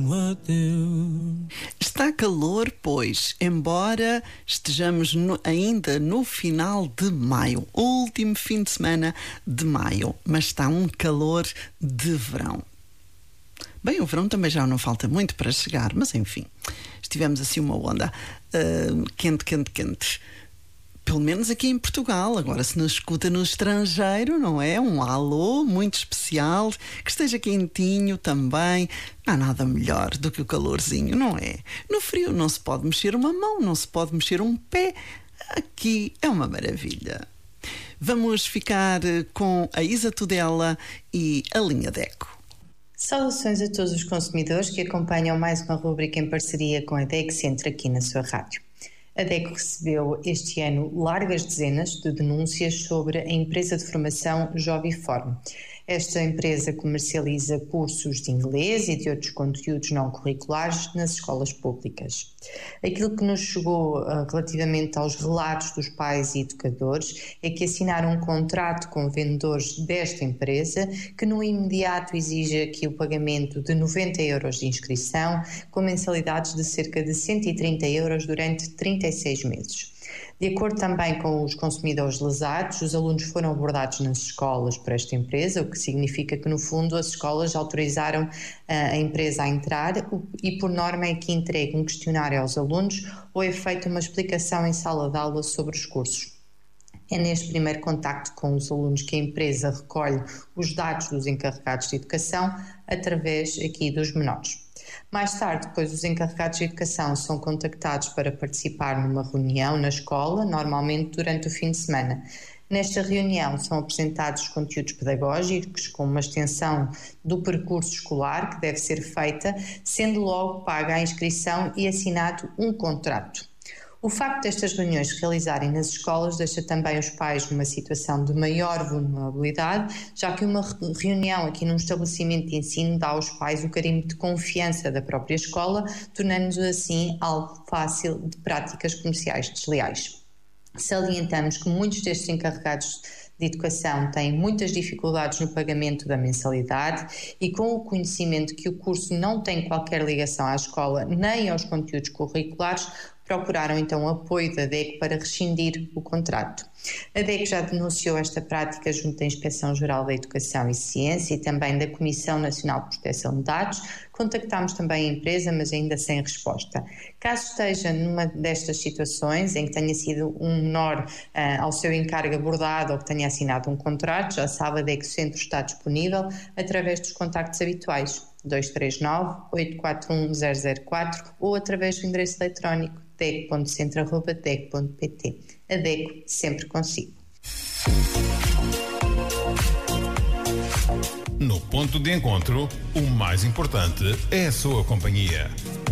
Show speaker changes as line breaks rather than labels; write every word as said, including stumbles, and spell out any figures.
Está calor, pois, embora estejamos no, ainda no final de maio, último fim de semana de maio, mas está um calor de verão. Bem, o verão também já não falta muito para chegar, mas enfim, estivemos assim uma onda uh, quente, quente, quente. Pelo menos aqui em Portugal. Agora, se nos escuta no estrangeiro, não é? Um alô muito especial, que esteja quentinho também. Não há nada melhor do que o calorzinho, não é? No frio não se pode mexer uma mão, não se pode mexer um pé. Aqui é uma maravilha. Vamos ficar com a Isa Tudela e a linha DECO.
Saudações a todos os consumidores que acompanham mais uma rubrica em parceria com a DECO Centro aqui na sua rádio. A DECO recebeu este ano largas dezenas de denúncias sobre a empresa de formação Joviform. Esta empresa comercializa cursos de inglês e de outros conteúdos não curriculares nas escolas públicas. Aquilo que nos chegou uh, relativamente aos relatos dos pais e educadores é que assinaram um contrato com vendedores desta empresa que no imediato exige aqui o pagamento de noventa euros de inscrição com mensalidades de cerca de cento e trinta euros durante trinta e seis meses. De acordo também com os consumidores lesados, os alunos foram abordados nas escolas por esta empresa, o que significa que, no fundo, as escolas autorizaram a empresa a entrar e, por norma, é que entregue um questionário aos alunos ou é feita uma explicação em sala de aula sobre os cursos. É neste primeiro contacto com os alunos que a empresa recolhe os dados dos encarregados de educação através aqui dos menores. Mais tarde, depois, os encarregados de educação são contactados para participar numa reunião na escola, normalmente durante o fim de semana. Nesta reunião são apresentados os conteúdos pedagógicos com uma extensão do percurso escolar que deve ser feita, sendo logo paga a inscrição e assinado um contrato. O facto destas reuniões se realizarem nas escolas deixa também os pais numa situação de maior vulnerabilidade, já que uma reunião aqui num estabelecimento de ensino dá aos pais o carimbo de confiança da própria escola, tornando-nos assim algo fácil de práticas comerciais desleais. Salientamos que muitos destes encarregados de educação têm muitas dificuldades no pagamento da mensalidade e com o conhecimento que o curso não tem qualquer ligação à escola nem aos conteúdos curriculares, procuraram então o apoio da DECO para rescindir o contrato. A DECO já denunciou esta prática junto da Inspeção-Geral da Educação e Ciência e também da Comissão Nacional de Proteção de Dados. Contactámos também a empresa, mas ainda sem resposta. Caso esteja numa destas situações em que tenha sido um menor uh, ao seu encargo abordado ou que tenha assinado um contrato, já sabe, a DECO Centro está disponível através dos contactos habituais dois três nove, oito quatro um, zero zero quatro ou através do endereço eletrónico deco ponto centro arroba deco ponto pt. A DECO sempre consigo.
No ponto de encontro, o mais importante é a sua companhia.